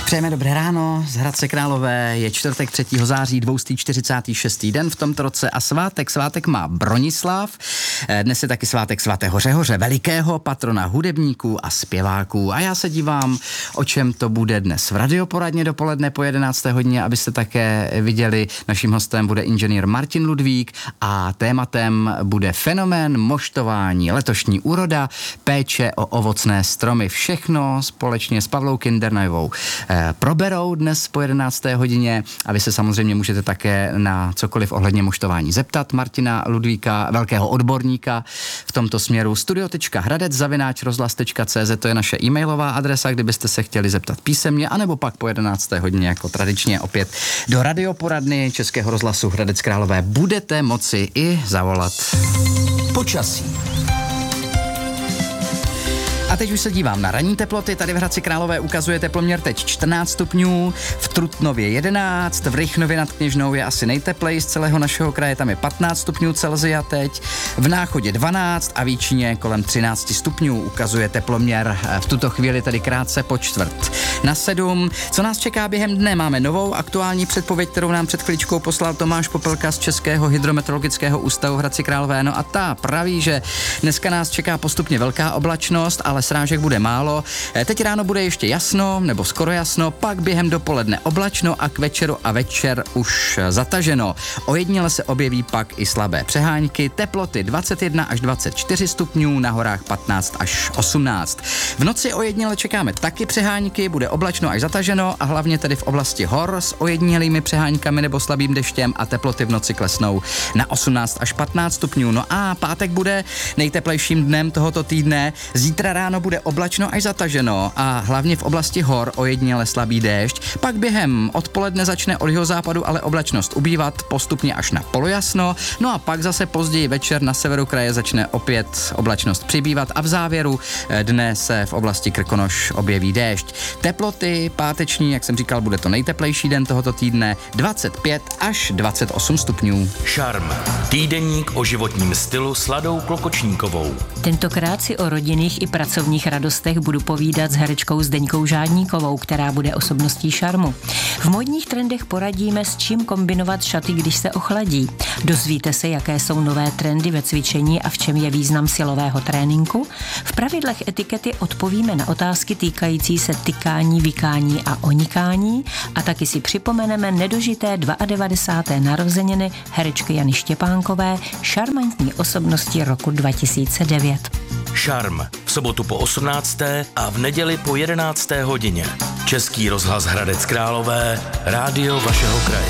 Přejeme dobré ráno z Hradce Králové, je čtvrtek 3. září, 246. den v tomto roce a svátek má Bronislav. Dnes je taky svátek svatého Řehoře, velikého patrona hudebníků a zpěváků. A já se dívám, o čem to bude dnes v radioporadně dopoledne po 11. hodině, abyste také viděli. Naším hostem bude inženýr Martin Ludvík a tématem bude fenomén moštování, letošní úroda, péče o ovocné stromy. Všechno společně s Pavlou Kindernajovou proberou dnes po 11. hodině a vy se samozřejmě můžete také na cokoliv ohledně moštování zeptat Martina Ludvíka, velkého odborníka v tomto směru. studio.hradec@rozhlas.cz, to je naše e-mailová adresa, kdybyste se chtěli zeptat písemně, anebo pak po 11. hodině jako tradičně opět do radioporadny Českého rozhlasu Hradec Králové budete moci i zavolat. Počasí. A teď už se dívám na ranní teploty. Tady v Hradci Králové ukazuje teploměr teď 14 stupňů, v Trutnově 11, v Rychnově nad Kněžnou je asi nejtepleji z celého našeho kraje, tam je 15 stupňů Celsia teď, v Náchodě 12 a v Jíčíně kolem 13 stupňů ukazuje teploměr v tuto chvíli tedy krátce po 6:45. Co nás čeká během dne? Máme novou aktuální předpověď, kterou nám před chvíličkou poslal Tomáš Popelka z Českého hydrometeorologického ústavu v Hradci Králové. No a ta praví, že dneska nás čeká postupně velká oblačnost, ale srážek bude málo. Teď ráno bude ještě jasno, nebo skoro jasno, pak během dopoledne oblačno a k večeru a večer už zataženo. Ojediněle se objeví pak i slabé přehánky, teploty 21 až 24 stupňů, na horách 15 až 18. V noci ojediněle čekáme taky přehánky, bude oblačno až zataženo a hlavně tedy v oblasti hor s ojedinělými přeháňkami nebo slabým deštěm a teploty v noci klesnou na 18 až 15 stupňů. No a pátek bude nejteplejším dnem tohoto týdne. Zítra ráno bude oblačno až zataženo a hlavně v oblasti hor ojediněle slabý déšť. Pak během odpoledne začne od jihozápadu ale oblačnost ubývat postupně až na polojasno. No a pak zase později večer na severu kraje začne opět oblačnost přibývat a v závěru dne se v oblasti Krkonoš objeví déšť. Teploty páteční, jak jsem říkal, bude to nejteplejší den tohoto týdne, 25 až 28 stupňů. Šarm. Týdeník o životním stylu s Ladou Klokočníkovou. Tentokrát si o rodinných i pracovních radostech budu povídat s herečkou Zdeňkou Žádníkovou, která bude osobností šarmu. V módních trendech poradíme, s čím kombinovat šaty, když se ochladí. Dozvíte se, jaké jsou nové trendy ve cvičení a v čem je význam silového tréninku. V pravidlech etikety odpovíme na otázky týkající se tykání, vykání a onikání a taky si připomeneme nedožité 92. narozeniny herečky Jany Štěpánkové, šarmantní osobnosti roku 2009. Šarm. V sobotu po 18. a v neděli po 11. hodině. Český rozhlas Hradec Králové, rádio vašeho kraje.